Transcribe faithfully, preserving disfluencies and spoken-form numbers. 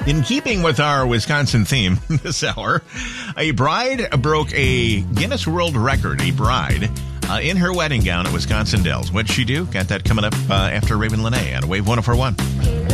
In keeping with our Wisconsin theme this hour, a bride broke a Guinness World Record, a bride, uh, in her wedding gown at Wisconsin Dells. What'd she do? Got that coming up uh, after Raven Lene on Wave one oh four one.